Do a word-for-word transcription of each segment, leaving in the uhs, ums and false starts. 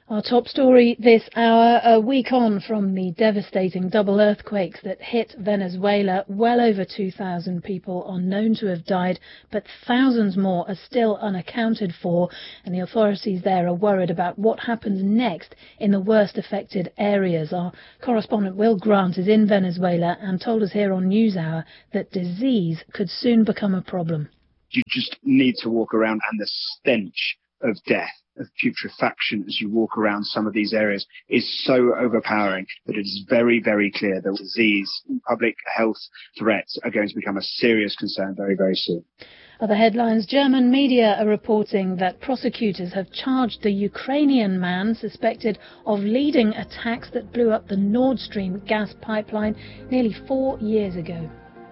Our top story this hour, a week on from the devastating double earthquakes that hit Venezuela. Well over two thousand people are known to have died, but thousands more are still unaccounted for, and the authorities there are worried about what happens next in the worst affected areas. Our correspondent Will Grant is in Venezuela and told us here on NewsHour that disease could soon become a problem. You just need to walk around, and the stench of death, of putrefaction as you walk around some of these areas is so overpowering that it is very, very clear that disease and public health threats are going to become a serious concern very, very soon. Other headlines: German media are reporting that prosecutors have charged the Ukrainian man suspected of leading attacks that blew up the Nord Stream gas pipeline nearly four years ago.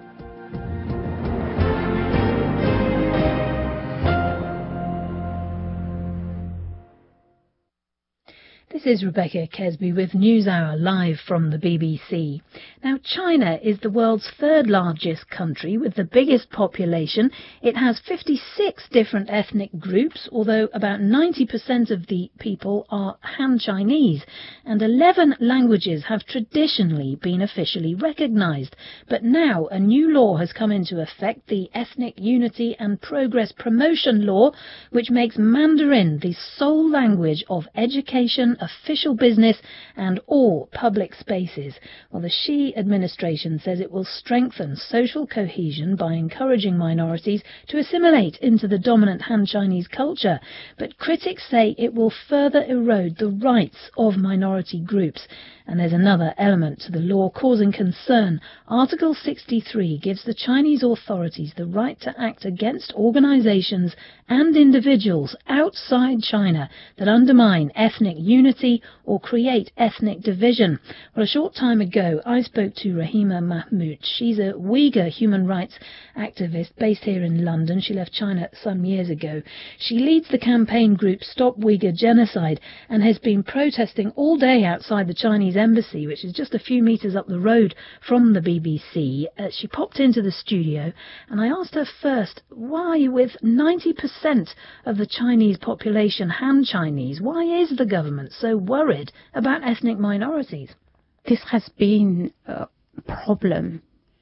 This is Rebecca Kesby with NewsHour live from the B B C. Now, China is the world's third largest country with the biggest population. It has fifty-six different ethnic groups, although about ninety percent of the people are Han Chinese, and eleven languages have traditionally been officially recognized. But now a new law has come into effect, the Ethnic Unity and Progress Promotion Law, which makes Mandarin the sole language of education, official business and all public spaces. Well, the Xi administration says it will strengthen social cohesion by encouraging minorities to assimilate into the dominant Han Chinese culture. But critics say it will further erode the rights of minority groups. And there's another element to the law causing concern. Article sixty-three gives the Chinese authorities the right to act against organizations and individuals outside China that undermine ethnic unity or create ethnic division. Well, a short time ago, I spoke to Rahima Mahmood. She's a Uyghur human rights activist based here in London. She left China some years ago. She leads the campaign group Stop Uyghur Genocide and has been protesting all day outside the Chinese embassy, which is just a few metres up the road from the B B C. Uh, she popped into the studio and I asked her first, why, with ninety percent of the Chinese population Han Chinese, why is the government so worried about ethnic minorities? This has been a problem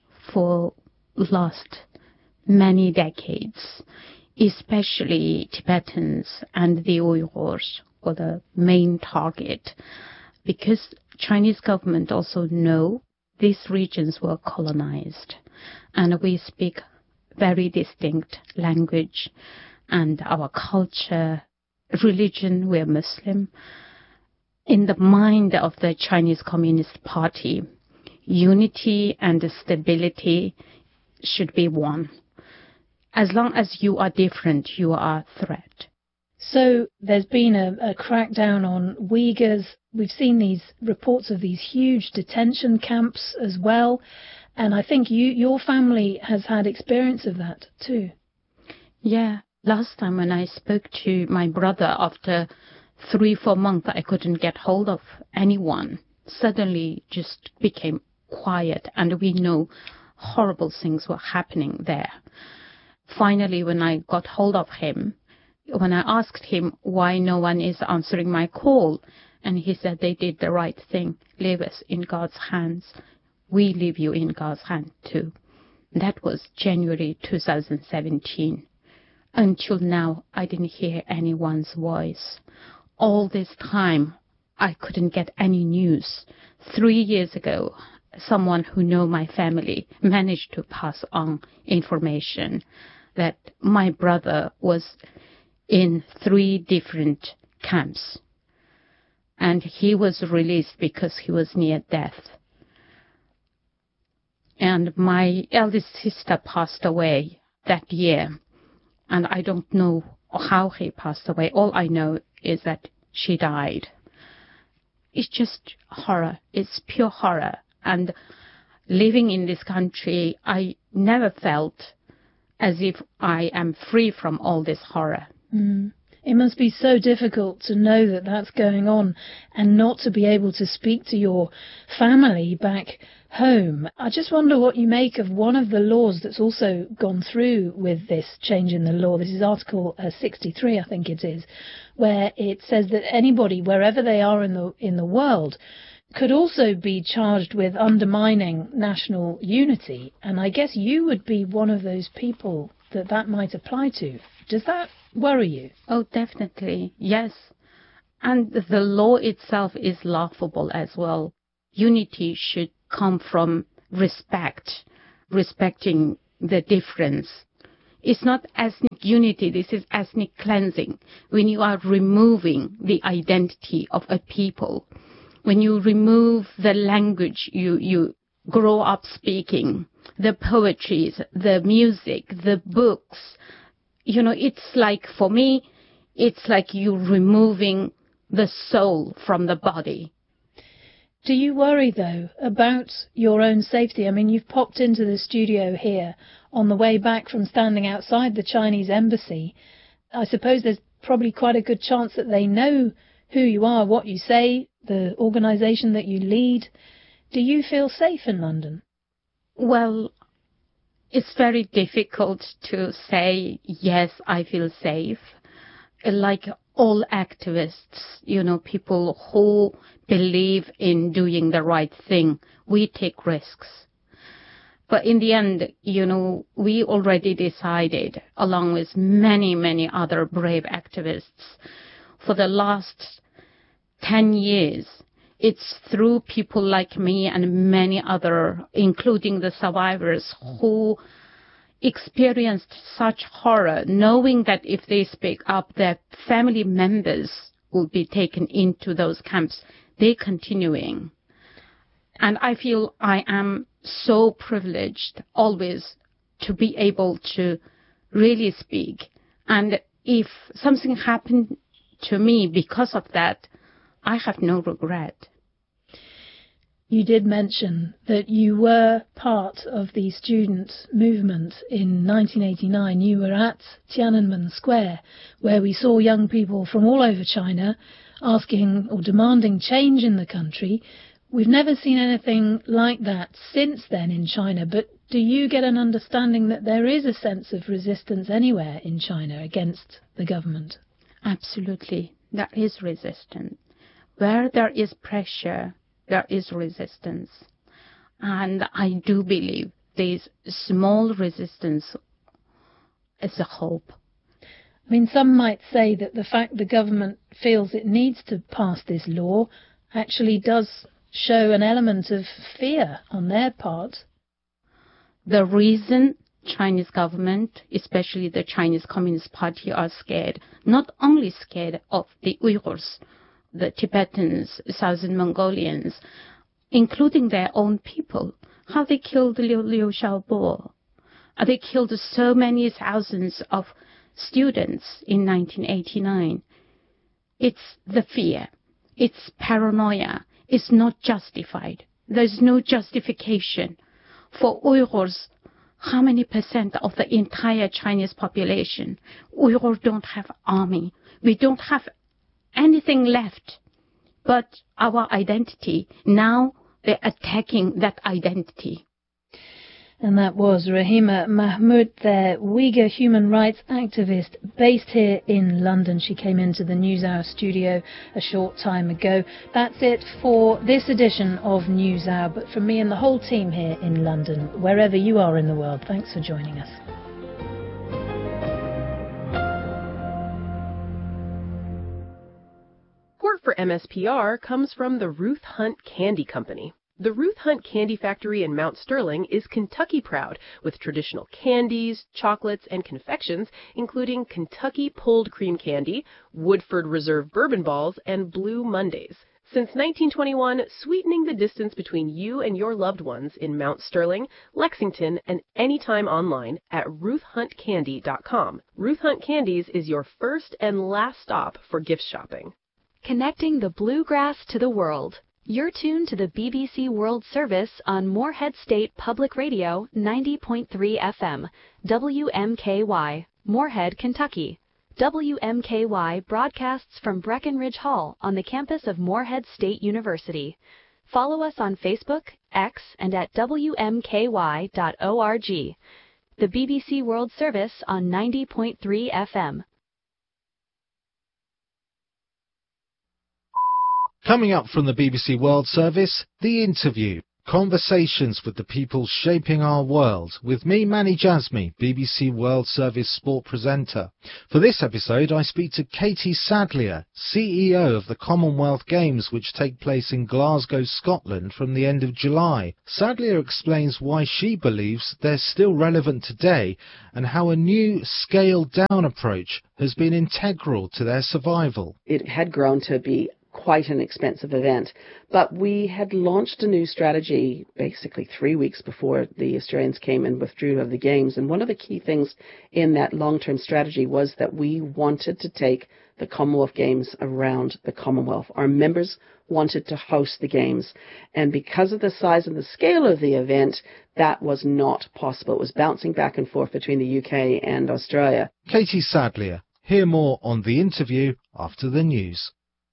for last many decades, especially Tibetans and the Uyghurs were the main target, because Chinese government also know these regions were colonized and we speak very distinct language and our culture, religion, we're Muslim. In the mind of the Chinese Communist Party, unity and stability should be one. As long as you are different, you are a threat. So there's been a, a crackdown on Uyghurs. We've seen these reports of these huge detention camps as well. And I think you, your family has had experience of that too. Yeah. Last time when I spoke to my brother, after three, four months, I couldn't get hold of anyone. Suddenly just became quiet, and we know horrible things were happening there. Finally, when I got hold of him, when I asked him why no one is answering my call, and he said they did the right thing, leave us in God's hands. We leave you in God's hand too. That was January two thousand seventeen. Until now, I didn't hear anyone's voice. All this time, I couldn't get any news. Three years ago, someone who knew my family managed to pass on information that my brother was in three different camps. And he was released because he was near death. And my eldest sister passed away that year. And I don't know how he passed away. All I know is that she died. It's just horror. It's pure horror. And living in this country, I never felt as if I am free from all this horror. Mm. It must be so difficult to know that that's going on and not to be able to speak to your family back home. I just wonder what you make of one of the laws that's also gone through with this change in the law. This is Article uh, sixty-three, I think it is, where it says that anybody, wherever they are in the in the world, could also be charged with undermining national unity. And I guess you would be one of those people that that might apply to. Does that worry you? Oh, definitely, yes. And the law itself is laughable as well. Unity should come from respect, respecting the difference. It's not ethnic unity, this is ethnic cleansing. When you are removing the identity of a people, when you remove the language you, you grow up speaking, the poetries, the music, the books, you know, it's like, for me, it's like you removing the soul from the body. Do you worry, though, about your own safety? I mean, you've popped into the studio here on the way back from standing outside the Chinese embassy. I suppose there's probably quite a good chance that they know who you are, what you say, the organisation that you lead. Do you feel safe in London? Well, it's very difficult to say, yes, I feel safe. Like all activists, you know, people who believe in doing the right thing, we take risks. But in the end, you know, we already decided, along with many, many other brave activists, for the last ten years, it's through people like me and many other, including the survivors, who experienced such horror, knowing that if they speak up, their family members will be taken into those camps. They're continuing. And I feel I am so privileged always to be able to really speak. And if something happened to me because of that, I have no regret. You did mention that you were part of the student movement in nineteen eighty-nine. You were at Tiananmen Square, where we saw young people from all over China asking or demanding change in the country. We've never seen anything like that since then in China, but do you get an understanding that there is a sense of resistance anywhere in China against the government? Absolutely. There is resistance. Where there is pressure, there is resistance. And I do believe this small resistance is a hope. I mean, some might say that the fact the government feels it needs to pass this law actually does show an element of fear on their part. The reason Chinese government, especially the Chinese Communist Party, are scared, not only scared of the Uyghurs, the Tibetans, Southern Mongolians, including their own people, how they killed Liu, Liu Xiaobo. They killed so many thousands of students in nineteen eighty-nine. It's the fear. It's paranoia. It's not justified. There's no justification. For Uyghurs, how many percent of the entire Chinese population? Uyghurs don't have army. We don't have anything left but our identity. Now they're attacking that identity. And that was Rahima Mahmood, the Uyghur human rights activist based here in London. She came into the NewsHour studio a short time ago. That's it for this edition of NewsHour. But from me and the whole team here in London, wherever you are in the world, thanks for joining us. Support for M S P R comes from the Ruth Hunt Candy Company. The Ruth Hunt Candy Factory in Mount Sterling is Kentucky proud, with traditional candies, chocolates, and confections, including Kentucky Pulled Cream Candy, Woodford Reserve Bourbon Balls, and Blue Mondays. Since nineteen twenty-one, sweetening the distance between you and your loved ones in Mount Sterling, Lexington, and anytime online at ruth hunt candy dot com. Ruth Hunt Candies is your first and last stop for gift shopping. Connecting the bluegrass to the world. You're tuned to the B B C World Service on Moorhead State Public Radio ninety point three F M, W M K Y, Moorhead, Kentucky. W M K Y broadcasts from Breckenridge Hall on the campus of Morehead State University. Follow us on Facebook, X, and at W M K Y dot org. The B B C World Service on ninety point three F M. Coming up from the B B C World Service, The Interview. Conversations with the people shaping our world, with me, Manny Jasmy, B B C World Service sport presenter. For this episode, I speak to Katie Sadlier, C E O of the Commonwealth Games, which take place in Glasgow, Scotland from the end of July. Sadlier explains why she believes they're still relevant today and how a new scaled-down approach has been integral to their survival. It had grown to be quite an expensive event, but we had launched a new strategy basically three weeks before the Australians came and withdrew of the Games. And one of the key things in that long-term strategy was that we wanted to take the Commonwealth Games around the Commonwealth. Our members wanted to host the Games, and because of the size and the scale of the event, that was not possible. It was bouncing back and forth between the U K and Australia. Katie Sadlier. Hear more on The Interview after the news.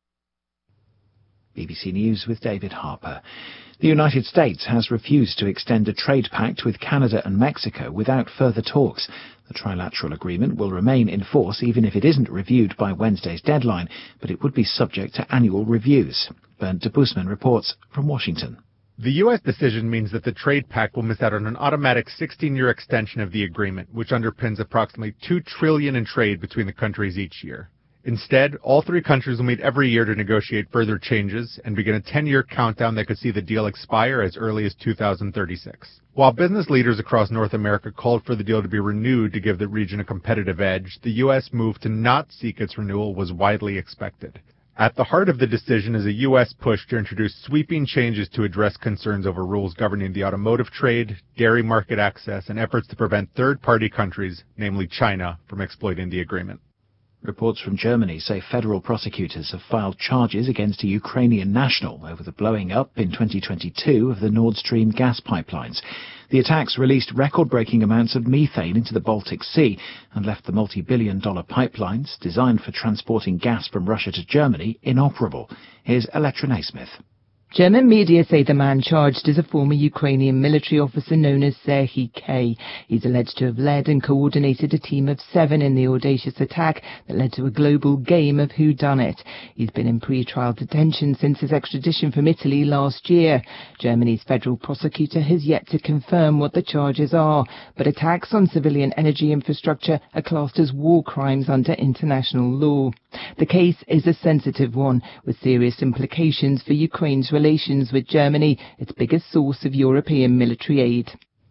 B B C News with David Harper. The United States has refused to extend a trade pact with Canada and Mexico without further talks. The trilateral agreement will remain in force even if it isn't reviewed by Wednesday's deadline, but it would be subject to annual reviews. Bernd de Busman reports from Washington. The U S decision means that the trade pact will miss out on an automatic sixteen-year extension of the agreement, which underpins approximately two trillion dollars in trade between the countries each year. Instead, all three countries will meet every year to negotiate further changes and begin a ten-year countdown that could see the deal expire as early as two thousand thirty-six. While business leaders across North America called for the deal to be renewed to give the region a competitive edge, the U S move to not seek its renewal was widely expected. At the heart of the decision is a U S push to introduce sweeping changes to address concerns over rules governing the automotive trade, dairy market access, and efforts to prevent third-party countries, namely China, from exploiting the agreement. Reports from Germany say federal prosecutors have filed charges against a Ukrainian national over the blowing up in twenty twenty-two of the Nord Stream gas pipelines. The attacks released record-breaking amounts of methane into the Baltic Sea and left the multi-billion dollar pipelines, designed for transporting gas from Russia to Germany, inoperable. Here's Electra Naismith. German media say the man charged is a former Ukrainian military officer known as Serhiy K. He's alleged to have led and coordinated a team of seven in the audacious attack that led to a global game of whodunit. He's been in pre-trial detention since his extradition from Italy last year. Germany's federal prosecutor has yet to confirm what the charges are, but attacks on civilian energy infrastructure are classed as war crimes under international law. The case is a sensitive one, with serious implications for Ukraine's relations with Germany, its biggest source of European military aid.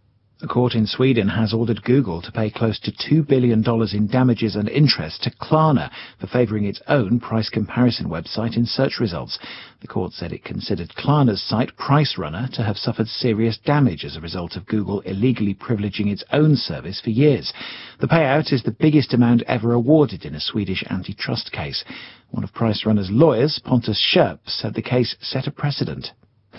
A court in Sweden has ordered Google to pay close to two billion dollars in damages and interest to Klarna for favouring its own price comparison website in search results. The court said it considered Klarna's site PriceRunner to have suffered serious damage as a result of Google illegally privileging its own service for years. The payout is the biggest amount ever awarded in a Swedish antitrust case. One of PriceRunner's lawyers, Pontus Scherp, said the case set a precedent.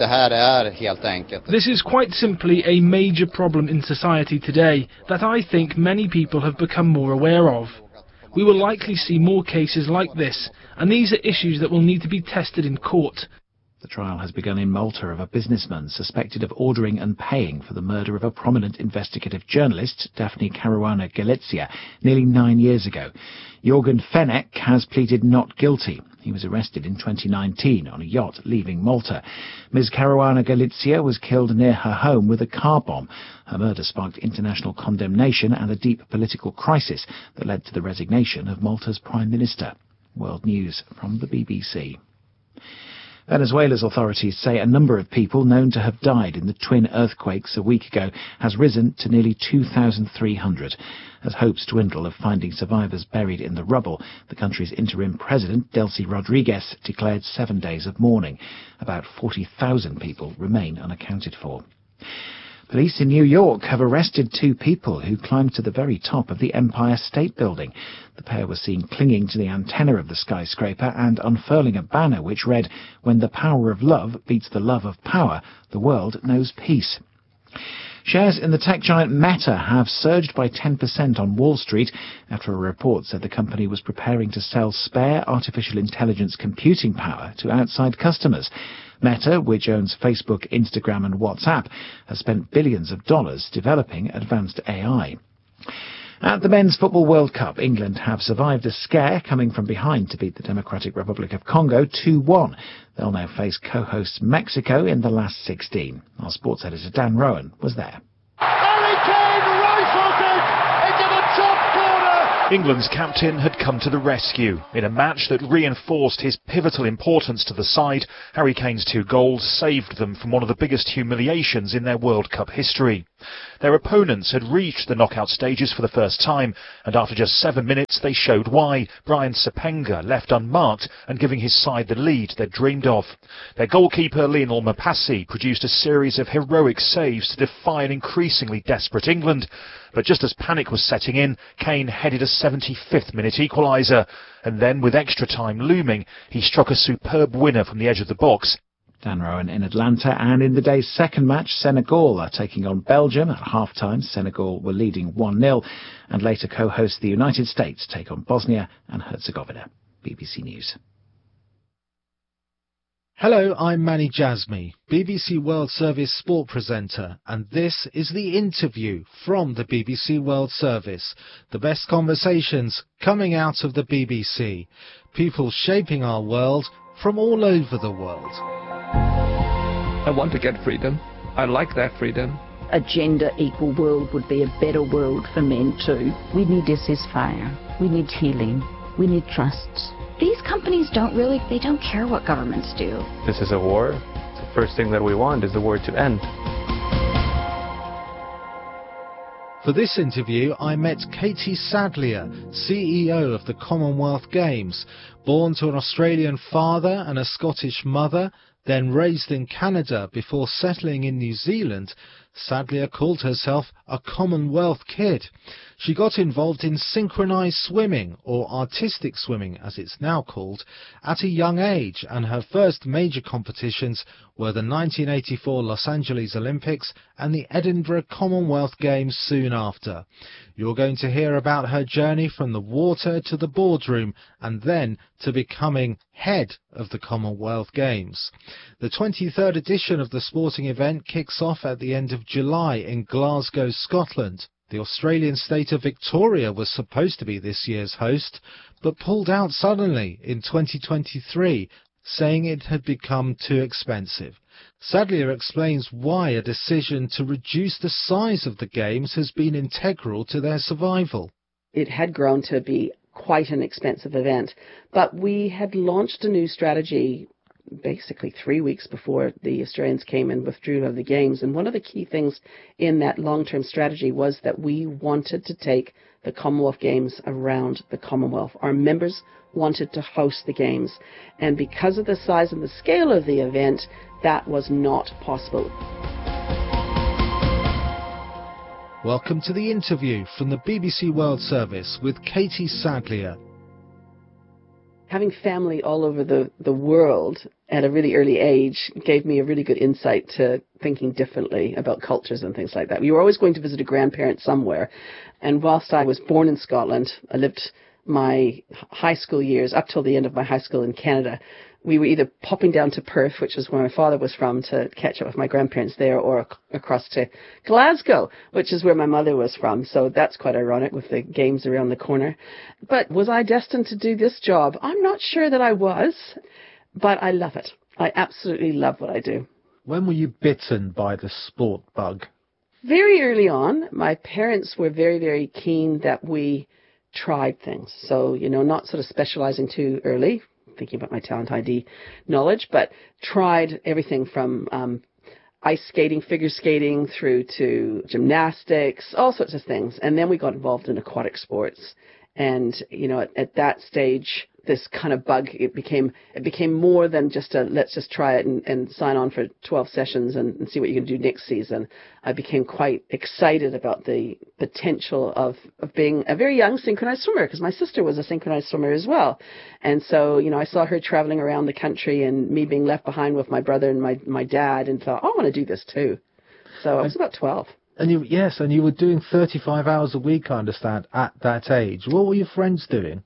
This is quite simply a major problem in society today that I think many people have become more aware of. We will likely see more cases like this, and these are issues that will need to be tested in court. The trial has begun in Malta of a businessman suspected of ordering and paying for the murder of a prominent investigative journalist, Daphne Caruana Galizia, nearly nine years ago. Jorgen Fenech has pleaded not guilty. He was arrested in twenty nineteen on a yacht leaving Malta. Miz Caruana Galizia was killed near her home with a car bomb. Her murder sparked international condemnation and a deep political crisis that led to the resignation of Malta's Prime Minister. World News from the B B C. Venezuela's authorities say a number of people known to have died in the twin earthquakes a week ago has risen to nearly two thousand three hundred. As hopes dwindle of finding survivors buried in the rubble, the country's interim president, Delcy Rodriguez, declared seven days of mourning. About forty thousand people remain unaccounted for. Police in New York have arrested two people who climbed to the very top of the Empire State Building. The pair were seen clinging to the antenna of the skyscraper and unfurling a banner which read, "When the power of love beats the love of power, the world knows peace." Shares in the tech giant Meta have surged by ten percent on Wall Street after a report said the company was preparing to sell spare artificial intelligence computing power to outside customers. Meta, which owns Facebook, Instagram and WhatsApp, has spent billions of dollars developing advanced A I. At the Men's Football World Cup, England have survived a scare coming from behind to beat the Democratic Republic of Congo two one. They'll now face co-hosts Mexico in the last sixteen. Our sports editor Dan Rowan was there. England's captain had come to the rescue. In a match that reinforced his pivotal importance to the side, Harry Kane's two goals saved them from one of the biggest humiliations in their World Cup history. Their opponents had reached the knockout stages for the first time, and after just seven minutes they showed why. Brian Sepenga left unmarked and giving his side the lead they'd dreamed of. Their goalkeeper Lionel Mapasi produced a series of heroic saves to defy an increasingly desperate England. But just as panic was setting in, Kane headed a seventy-fifth minute equaliser, and then with extra time looming, he struck a superb winner from the edge of the box. Dan Rowan in Atlanta, and in the day's second match, Senegal are taking on Belgium. At half-time, Senegal were leading one nil, and later co-hosts the United States take on Bosnia and Herzegovina. B B C News. Hello, I'm Manny Jasmy, B B C World Service sport presenter, and this is The Interview from the B B C World Service. The best conversations coming out of the B B C. People shaping our world from all over the world. I want to get freedom. I like that freedom. A gender equal world would be a better world for men too. We need a ceasefire. We need healing. We need trust. These companies don't really, they don't care what governments do. This is a war. The first thing that we want is the war to end. For this interview, I met Katie Sadlier, C E O of the Commonwealth Games. Born to an Australian father and a Scottish mother, then raised in Canada before settling in New Zealand, Sadlier called herself a Commonwealth kid. She got involved in synchronized swimming, or artistic swimming as it's now called, at a young age, and her first major competitions were the nineteen eighty-four Los Angeles Olympics and the Edinburgh Commonwealth Games soon after. You're going to hear about her journey from the water to the boardroom and then to becoming head of the Commonwealth Games. The twenty-third edition of the sporting event kicks off at the end of July in Glasgow, Scotland. The Australian state of Victoria was supposed to be this year's host, but pulled out suddenly in twenty twenty-three, saying it had become too expensive. Sadlier explains why a decision to reduce the size of the Games has been integral to their survival. It had grown to be quite an expensive event, but we had launched a new strategy basically three weeks before the Australians came and withdrew of the Games. And one of the key things in that long-term strategy was that we wanted to take the Commonwealth Games around the Commonwealth. Our members wanted to host the Games. And because of the size and the scale of the event, that was not possible. Welcome to The Interview from the B B C World Service with Katie Sadlier. Having family all over the, the world at a really early age gave me a really good insight to thinking differently about cultures and things like that. We were always going to visit a grandparent somewhere. And whilst I was born in Scotland, I lived my high school years up till the end of my high school in Canada. We were either popping down to Perth, which is where my father was from, to catch up with my grandparents there, or ac- across to Glasgow, which is where my mother was from. So that's quite ironic with the Games around the corner. But was I destined to do this job? I'm not sure that I was, but I love it. I absolutely love what I do. When were you bitten by the sport bug? Very early on. My parents were very, very keen that we tried things. So, you know, not sort of specializing too early, thinking about my talent I D knowledge, but tried everything from um, ice skating, figure skating, through to gymnastics, all sorts of things. And then we got involved in aquatic sports. And, you know, at, at that stage, this kind of bug, it became it became more than just a let's just try it and, and sign on for twelve sessions and, and see what you can do next season. I became quite excited about the potential of, of being a very young synchronized swimmer, because my sister was a synchronized swimmer as well. And so, you know, I saw her traveling around the country and me being left behind with my brother and my, my dad, and thought, oh, I want to do this too. So I was about twelve. And you, yes, and you were doing thirty-five hours a week, I understand, at that age. What were your friends doing?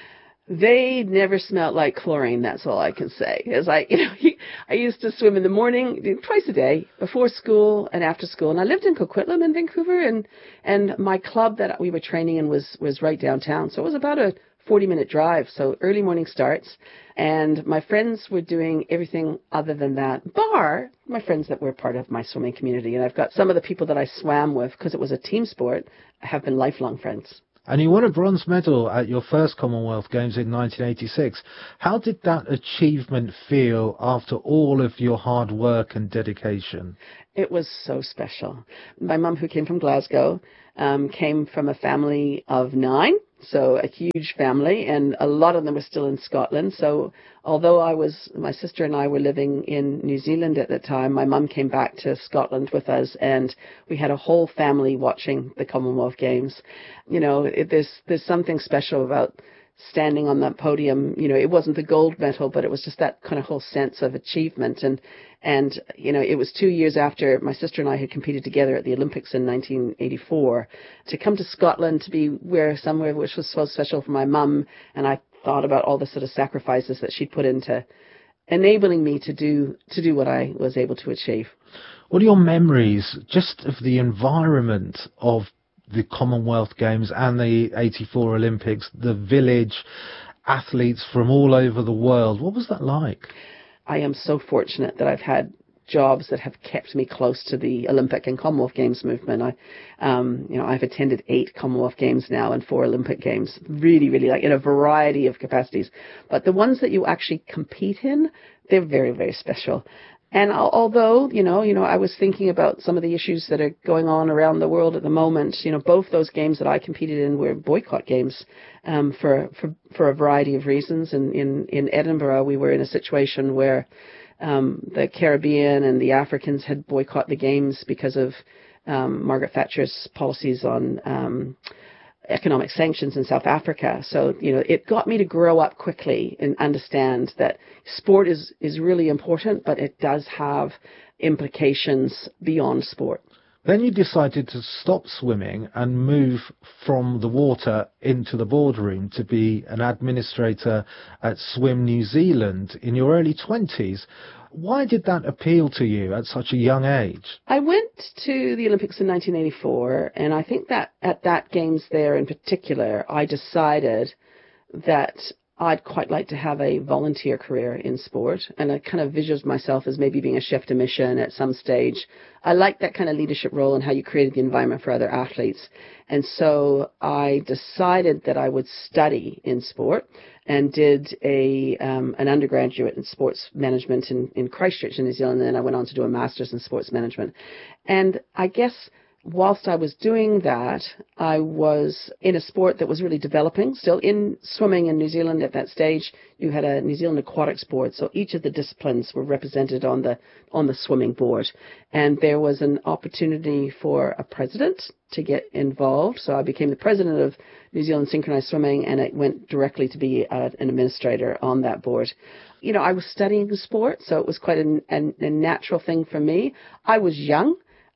They never smelled like chlorine, that's all I can say. As I, you know, I used to swim in the morning, twice a day, before school and after school. And I lived in Coquitlam in Vancouver, and, and my club that we were training in was, was right downtown. So it was about a forty-minute drive, so early morning starts. And my friends were doing everything other than that, bar my friends that were part of my swimming community. And I've got some of the people that I swam with, because it was a team sport, have been lifelong friends. And you won a bronze medal at your first Commonwealth Games in nineteen eighty-six. How did that achievement feel after all of your hard work and dedication? It was so special. My mum, who came from Glasgow, um, came from a family of nine, so a huge family, and a lot of them were still in Scotland. So although I was, my sister and I were living in New Zealand at the time, my mum came back to Scotland with us, and we had a whole family watching the Commonwealth Games. You know, it, there's there's something special about standing on that podium. You know, it wasn't the gold medal, but it was just that kind of whole sense of achievement. And, and you know, it was two years after my sister and I had competed together at the Olympics in nineteen eighty-four. To come to Scotland, to be where somewhere which was so special for my mum, and I thought about all the sort of sacrifices that she'd put into enabling me to do to do what I was able to achieve. What are your memories just of the environment of the Commonwealth Games and the eighty-four Olympics, the village, athletes from all over the world? What was that like? I am so fortunate that I've had jobs that have kept me close to the Olympic and Commonwealth Games movement. I, um, you know, I've attended eight Commonwealth Games now and four Olympic Games, really, really like in a variety of capacities. But the ones that you actually compete in, they're very, very special. And although, you know, you know, I was thinking about some of the issues that are going on around the world at the moment, you know, both those games that I competed in were boycott games um, for, for, for a variety of reasons. And in, in Edinburgh, we were in a situation where um, the Caribbean and the Africans had boycotted the games because of um, Margaret Thatcher's policies on um economic sanctions in South Africa. So, you know, it got me to grow up quickly and understand that sport is, is really important, but it does have implications beyond sport. Then you decided to stop swimming and move from the water into the boardroom to be an administrator at Swim New Zealand in your early twenties. Why did that appeal to you at such a young age? I went to the Olympics in nineteen eighty-four, and I think that at that Games there in particular, I decided that I'd quite like to have a volunteer career in sport, and I kind of visualized myself as maybe being a chef de mission at some stage. I liked that kind of leadership role and how you created the environment for other athletes. And so I decided that I would study in sport and did a um, an undergraduate in sports management in, in Christchurch in New Zealand, and then I went on to do a master's in sports management. And I guess whilst I was doing that, I was in a sport that was really developing. Still in swimming in New Zealand at that stage, you had a New Zealand Aquatics Board, so each of the disciplines were represented on the on the swimming board. And there was an opportunity for a president to get involved. So I became the president of New Zealand Synchronized Swimming, and it went directly to be uh, an administrator on that board. You know, I was studying sport, so it was quite a, a, a natural thing for me. I was young.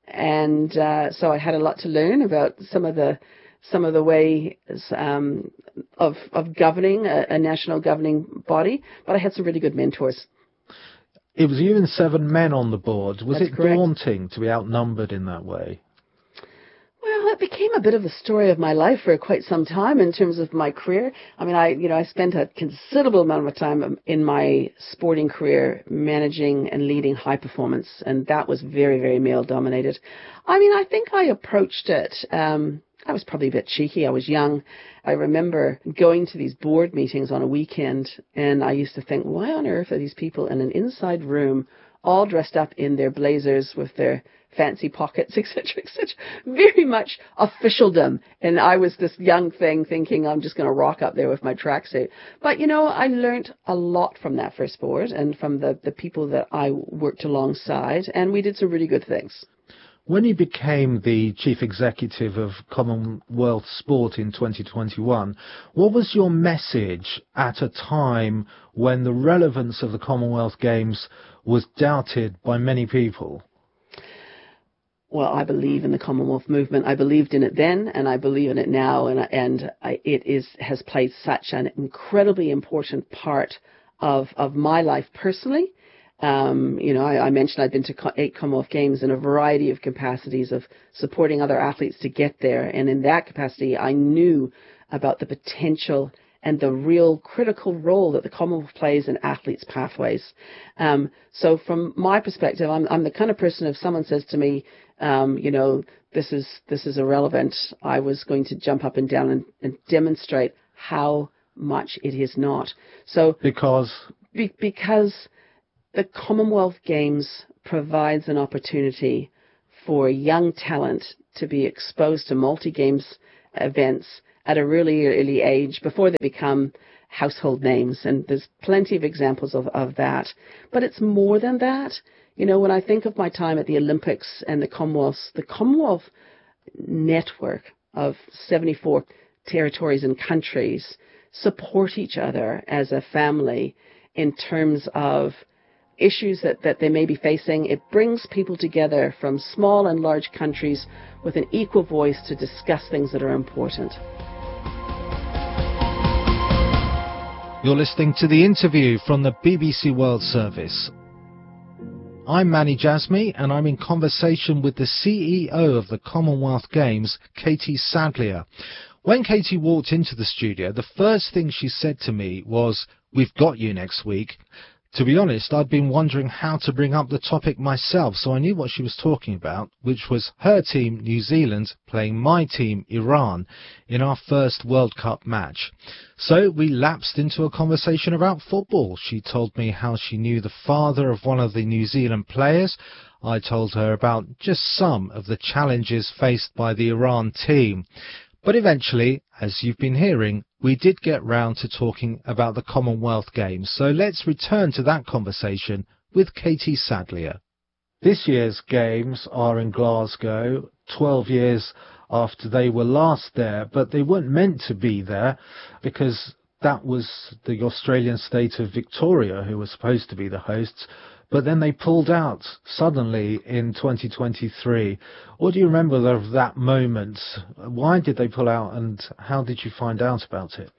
And uh, so I had a lot to learn about some of the some of the ways um, of of governing a, a national governing body. But I had some really good mentors. It was you and seven men on the board. Was That's it correct. daunting to be outnumbered in that way? Well, it became a bit of the story of my life for quite some time in terms of my career. I mean, I, you know, I spent a considerable amount of time in my sporting career managing and leading high performance, and that was very, very male dominated. I mean, I think I approached it, um, I was probably a bit cheeky. I was young. I remember going to these board meetings on a weekend, and I used to think, why on earth are these people in an inside room all dressed up in their blazers with their fancy pockets, et cetera, et cetera. Very much officialdom. And I was this young thing thinking I'm just going to rock up there with my tracksuit. But, you know, I learned a lot from that first board and from the, the people that I worked alongside, and we did some really good things. When you became the chief executive of Commonwealth Sport in twenty twenty-one, what was your message at a time when the relevance of the Commonwealth Games was doubted by many people? well, I believe in the Commonwealth movement. I believed in it then, and I believe in it now, and, and I, it is has played such an incredibly important part of of my life personally. Um, you know, I, I mentioned I've been to eight Commonwealth Games in a variety of capacities of supporting other athletes to get there, and in that capacity, I knew about the potential and the real critical role that the Commonwealth plays in athletes' pathways. Um, so from my perspective, I'm, I'm the kind of person, if someone says to me, um, you know, this is this is irrelevant, I was going to jump up and down and, and demonstrate how much it is not. So Because? Be, because the Commonwealth Games provides an opportunity for young talent to be exposed to multi-games events at a really early age before they become household names. And there's plenty of examples of, of that. But it's more than that. You know, when I think of my time at the Olympics and the Commonwealths, the Commonwealth network of seventy-four territories and countries support each other as a family in terms of issues that, that they may be facing. It brings people together from small and large countries with an equal voice to discuss things that are important. You're listening to The Interview from the B B C World Service. I'm Manny Jasmy, and I'm in conversation with the C E O of the Commonwealth Games, Katie Sadlier. When Katie walked into the studio, the first thing she said to me was, "We've got you next week." To be honest, I'd been wondering how to bring up the topic myself, so I knew what she was talking about, which was her team, New Zealand, playing my team, Iran, in our first World Cup match. So we lapsed into a conversation about football. She told me how she knew the father of one of the New Zealand players. I told her about just some of the challenges faced by the Iran team. But eventually, as you've been hearing, we did get round to talking about the Commonwealth Games, so let's return to that conversation with Katie Sadlier. This year's Games are in Glasgow, twelve years after they were last there, but they weren't meant to be there because that was the Australian state of Victoria who were supposed to be the hosts. But then they pulled out suddenly in twenty twenty-three. What do you remember of that moment? Why did they pull out, and how did you find out about it?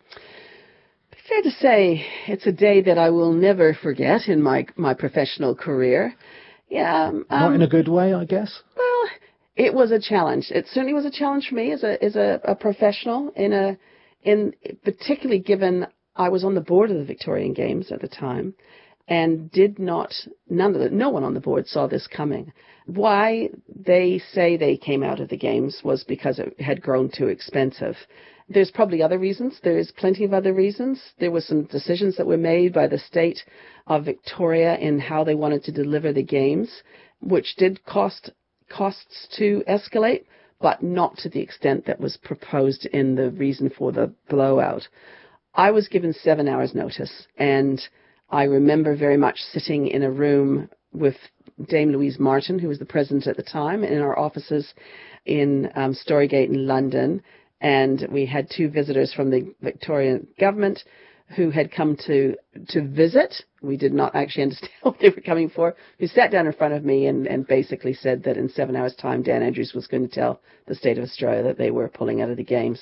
Fair to say, it's a day that I will never forget in my my professional career. Yeah, um, not in a good way, I guess. Well, it was a challenge. It certainly was a challenge for me as a as a, a professional. In a in particularly given I was on the board of the Victorian Games at the time. And did not, none of the, no one on the board saw this coming. Why they say they came out of the games was because it had grown too expensive. There's probably other reasons. There's plenty of other reasons. There were some decisions that were made by the state of Victoria in how they wanted to deliver the games, which did cost costs to escalate, but not to the extent that was proposed in the reason for the blowout. I was given seven hours notice, and I remember very much sitting in a room with Dame Louise Martin, who was the president at the time, in our offices in um, Storygate in London. And we had two visitors from the Victorian government who had come to to visit. We did not actually understand what they were coming for, who sat down in front of me and, and basically said that in seven hours' time, Dan Andrews was going to tell the state of Australia that they were pulling out of the games.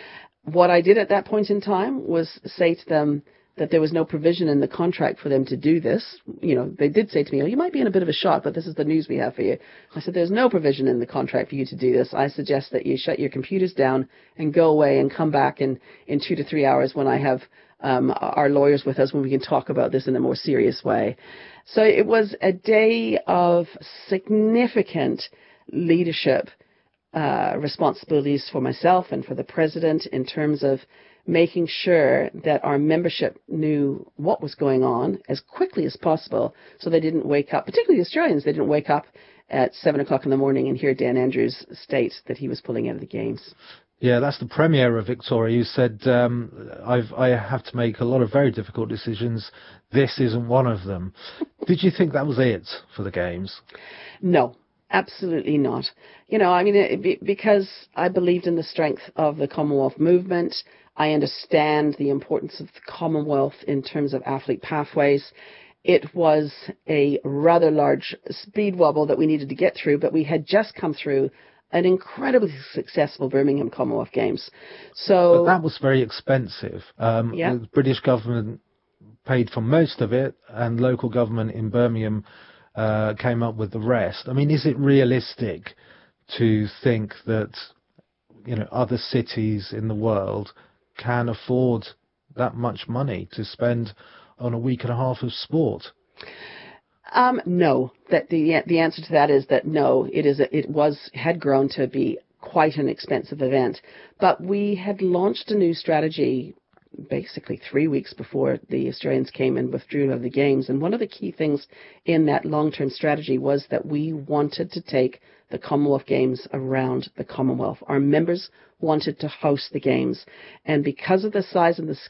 What I did at that point in time was say to them that there was no provision in the contract for them to do this. You know, they did say to me, "Oh, you might be in a bit of a shot, but this is the news we have for you." I said, "There's no provision in the contract for you to do this. I suggest that you shut your computers down and go away and come back in, in two to three hours when I have um, our lawyers with us, when we can talk about this in a more serious way." So it was a day of significant leadership uh, responsibilities for myself and for the president in terms of making sure that our membership knew what was going on as quickly as possible, so they didn't wake up, particularly the Australians, they didn't wake up at seven o'clock in the morning and hear Dan Andrews state that he was pulling out of the games. Yeah, that's the Premier of Victoria. You said, um, I've, I have to make a lot of very difficult decisions. This isn't one of them. Did you think that was it for the Games? No. Absolutely not. You know, I mean, it, because I believed in the strength of the Commonwealth movement. I understand the importance of the Commonwealth in terms of athlete pathways. It was a rather large speed wobble that we needed to get through, but we had just come through an incredibly successful Birmingham Commonwealth Games. So but that was very expensive. Um, yeah. The British government paid for most of it, and local government in Birmingham uh, came up with the rest. I mean, is it realistic to think that, you know, other cities in the world can afford that much money to spend on a week and a half of sport? Um, no. That the the answer to that is that no. It is a, it was had grown to be quite an expensive event, but we had launched a new strategy basically three weeks before the Australians came and withdrew of the games. And one of the key things in that long-term strategy was that we wanted to take the Commonwealth Games around the Commonwealth. Our members wanted to host the games, and because of the size and the